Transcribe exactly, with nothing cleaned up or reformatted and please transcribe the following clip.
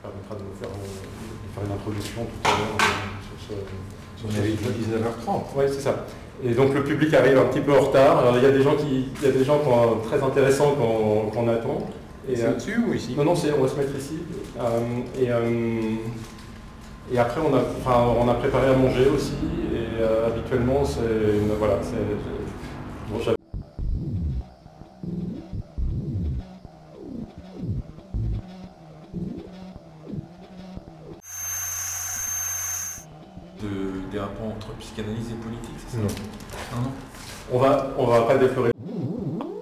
permettra de nous faire, de faire une introduction tout à l'heure sur ce, sur On avait dit dix-neuf heures trente. Oui, c'est ça. Et donc le public arrive un petit peu en retard. Alors, il y a des gens qui, il y a des gens qui ont, très intéressants qu'on, qu'on attend. Et, c'est euh, au-dessus ou ici? Non, non, c'est, on va se mettre ici. Euh, et, euh, et après, on a, enfin, on a préparé à manger aussi. Et euh, habituellement, c'est une, voilà, c'est, bon, j'avais- De, des rapports entre psychanalyse et politique, c'est ça? Non. Non, non. On va, on va pas déflorer